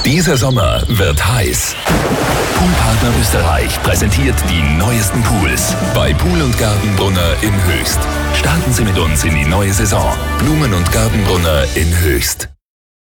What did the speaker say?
Dieser Sommer wird heiß. Poolpartner Österreich präsentiert die neuesten Pools bei Pool & Gartenbrunner in Höchst. Starten Sie mit uns in die neue Saison. Blumen- und Gartenbrunner in Höchst.